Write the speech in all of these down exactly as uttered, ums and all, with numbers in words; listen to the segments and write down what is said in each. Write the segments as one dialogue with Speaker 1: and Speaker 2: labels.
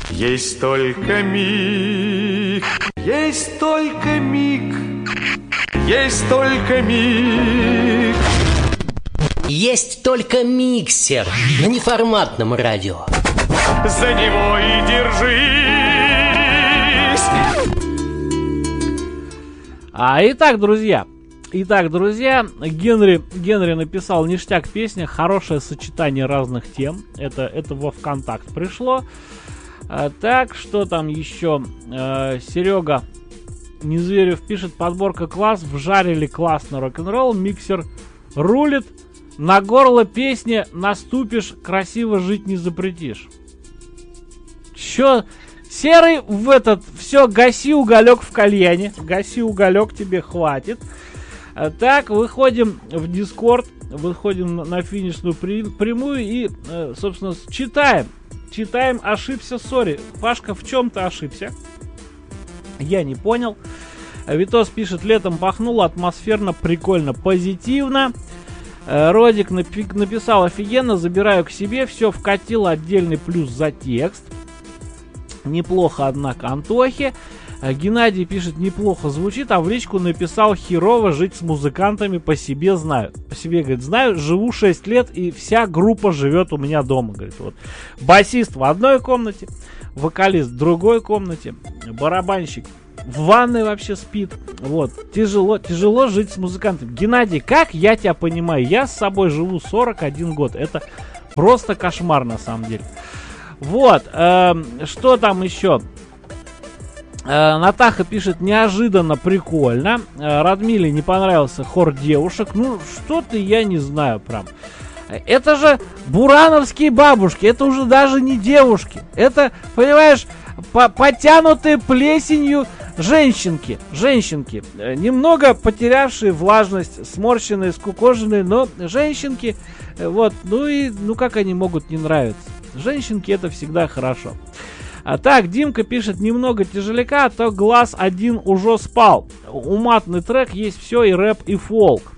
Speaker 1: Есть только миг, есть только миг, есть только миг.
Speaker 2: Есть только миксер на неформатном радио.
Speaker 1: За него и держись.
Speaker 3: А, итак, друзья, итак, друзья, Генри, Генри написал ништяк песня, хорошее сочетание разных тем. Это, это во ВКонтакт пришло. А, так, что там еще? А, Серега Незверев пишет: подборка класс, вжарили классно рок-н-ролл, миксер рулит, на горло песни наступишь, красиво жить не запретишь. Чё? Серый в этот, все, гаси уголек в кальяне, гаси уголек, тебе хватит. А, так, выходим в Дискорд, выходим на, на финишную при, прямую и, э, собственно, читаем. Читаем, ошибся, сори. Пашка в чем-то ошибся. Я не понял. Витос пишет: летом пахнуло, атмосферно, прикольно, позитивно. Родик напи- написал: офигенно, забираю к себе, все вкатил, отдельный плюс за текст. Неплохо, однако, Антохе. Геннадий пишет: неплохо звучит, а в личку написал: херово жить с музыкантами, по себе знаю. По себе, говорит, знаю, живу шесть лет, и вся группа живет у меня дома, говорит. Вот. Басист в одной комнате, вокалист в другой комнате, барабанщик в ванной вообще спит. Вот, тяжело, тяжело жить с музыкантами. Геннадий, как я тебя понимаю, я с собой живу сорок один год. Это просто кошмар на самом деле. Вот, э, что там еще? Э, Натаха пишет: неожиданно прикольно. Э, Радмиле не понравился хор девушек. Ну, что-то я не знаю прям. Это же бурановские бабушки. Это уже даже не девушки. Это, понимаешь, по- потянутые плесенью женщинки. Женщинки. Э, немного потерявшие влажность, сморщенные, скукоженные, но женщинки. Э, вот, ну и, ну как они могут не нравиться? Женщинки — это всегда хорошо. А так, Димка пишет: немного тяжеляка, а то глаз один уже спал. Уматный трек, есть все, и рэп, и фолк.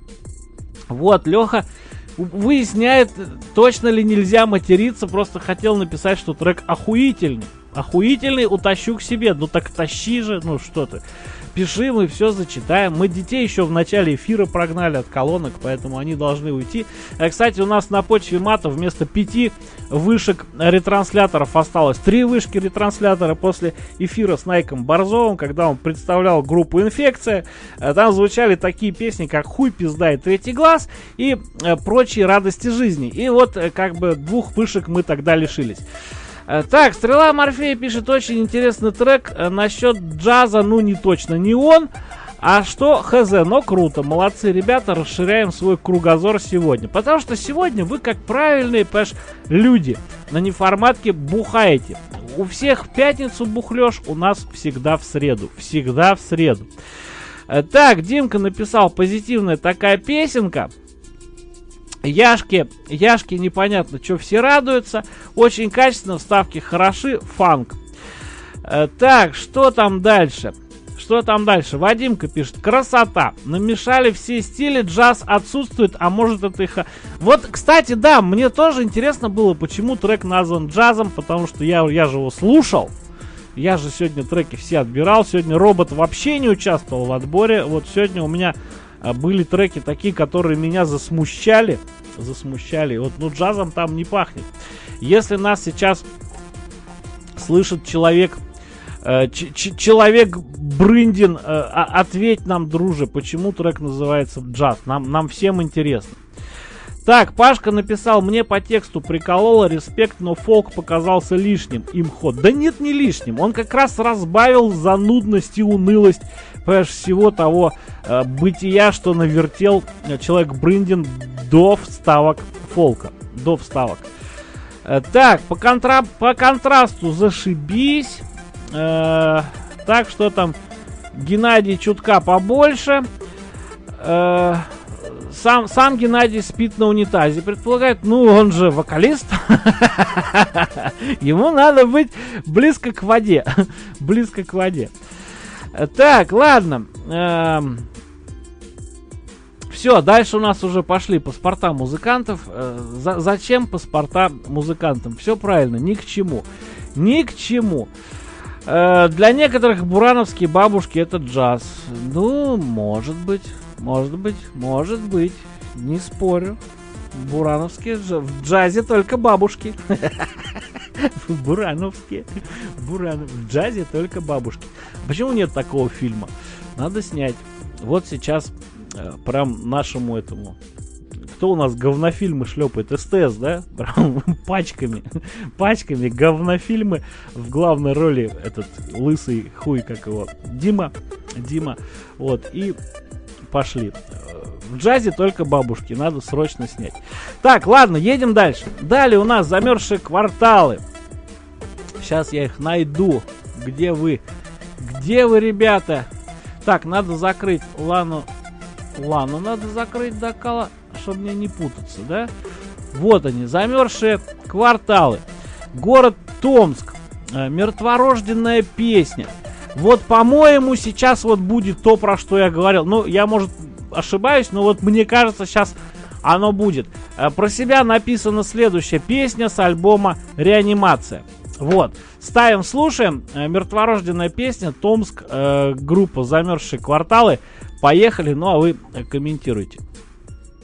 Speaker 3: Вот, Леха выясняет, точно ли нельзя материться, просто хотел написать, что трек охуительный. Охуительный, утащу к себе. Ну так тащи же, ну что ты. Пиши, мы все зачитаем. Мы детей еще в начале эфира прогнали от колонок, поэтому они должны уйти. А, кстати, у нас на почве мата вместо пяти вышек ретрансляторов осталось три вышки ретранслятора после эфира с Найком Борзовым, когда он представлял группу «Инфекция». Там звучали такие песни, как «Хуй, пизда» и «Третий глаз» и э, прочие радости жизни. И вот э, как бы двух вышек мы тогда лишились. Так, Стрела Морфея пишет: очень интересный трек. Насчет джаза, ну не точно не он. А что, хз, но круто. Молодцы, ребята, расширяем свой кругозор сегодня. Потому что сегодня вы, как правильные, понимаешь, люди на неформатке бухаете. У всех в пятницу бухлёж, у нас всегда в среду. Всегда в среду. Так, Димка написал: позитивная такая песенка. Яшки, Яшки непонятно, что все радуются. Очень качественно, вставки хороши, фанк. Э, так, что там дальше? Что там дальше? Вадимка пишет: красота. Намешали все стили, джаз отсутствует, а может это их... Вот, кстати, да, мне тоже интересно было, почему трек назван джазом, потому что я, я же его слушал. Я же сегодня треки все отбирал. Сегодня робот вообще не участвовал в отборе. Вот сегодня у меня были треки такие, которые меня засмущали. Засмущали. Вот, ну, джазом там не пахнет. Если нас сейчас слышит человек, э, ч- ч- человек Брындин, э, ответь нам, друже, почему трек называется джаз. Нам, нам всем интересно. Так, Пашка написал: мне по тексту прикололо, респект, но фолк показался лишним. Имход. Да нет, не лишним. Он как раз разбавил занудность и унылость, понимаешь, всего того э, бытия, что навертел человек Брындин до вставок фолка. До вставок. Э, так, по, контра... по контрасту зашибись. Э, так, что там? Геннадий чутка побольше. Э, Сам, сам Геннадий спит на унитазе, предполагает, ну он же вокалист, ему надо быть близко к воде, близко к воде. Так, ладно, все, дальше у нас уже пошли паспорта музыкантов. За, зачем паспорта музыкантам? Все правильно, ни к чему. Ни к чему. Э, для некоторых бурановские бабушки это джаз. Ну, может быть, может быть, может быть. Не спорю. Бурановские, в джазе только бабушки. Бурановские. Буранов. В джазе только бабушки. Почему нет такого фильма? Надо снять. Вот сейчас э, прям нашему этому... Кто у нас говнофильмы шлепает? СТС, да? Прям пачками. Пачками говнофильмы. В главной роли этот лысый хуй, как его, Дима. Дима. Вот. И пошли. В джазе только бабушки. Надо срочно снять. Так, ладно, едем дальше. Далее у нас замерзшие кварталы. Сейчас я их найду. Где вы? Где вы, ребята? Так, надо закрыть Лану. Лану надо закрыть до кола, чтобы мне не путаться, да? Вот они, замерзшие кварталы. Город Томск. Мертворожденная песня. Вот, по-моему, сейчас вот будет то, про что я говорил. Ну, я, может, ошибаюсь, но вот мне кажется, сейчас оно будет. Про себя написана следующая песня с альбома «Реанимация». Вот, ставим, слушаем. Мертворожденная песня, Томск, э, группа «Замерзшие кварталы». Поехали, ну а вы комментируйте.